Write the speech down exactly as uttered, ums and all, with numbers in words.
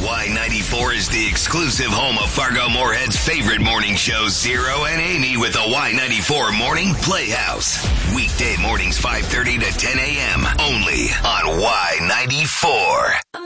Y ninety-four is the exclusive home of Fargo Moorhead's favorite morning show, Zero and Amy, with the Y ninety-four Morning Playhouse. Weekday mornings five thirty to ten a.m. only on Y ninety-four.